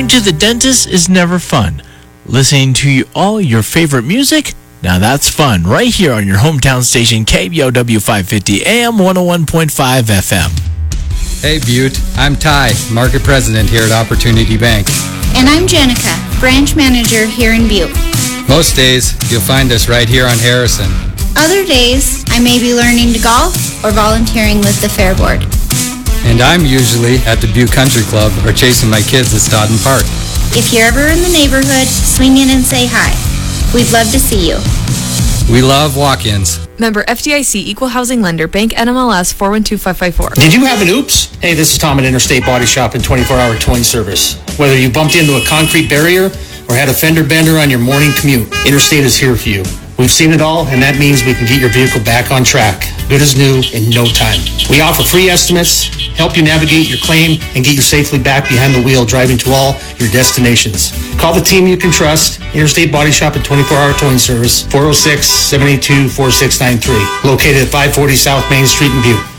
Going to the dentist is never fun. Listening to all your favorite music? Now that's fun, right here on your hometown station, KBOW 550 AM 101.5 FM. Hey Butte, I'm Ty, Market President here at Opportunity Bank. And I'm Jenica, Branch Manager here in Butte. Most days, you'll find us right here on Harrison. Other days, I may be learning to golf or volunteering with the Fair Board. And I'm usually at the Butte Country Club or chasing my kids at Stoughton Park. If you're ever in the neighborhood, swing in and say hi. We'd love to see you. We love walk-ins. Member FDIC Equal Housing Lender, Bank NMLS 412554. Did you have an oops? Hey, this is Tom at Interstate Body Shop and 24-hour towing service. Whether you bumped into a concrete barrier or had a fender bender on your morning commute, Interstate is here for you. We've seen it all, and that means we can get your vehicle back on track, good as new, in no time. We offer free estimates, help you navigate your claim, and get you safely back behind the wheel driving to all your destinations. Call the team you can trust, Interstate Body Shop and 24-hour towing service, 406-782-4693, located at 540 South Main Street in Butte.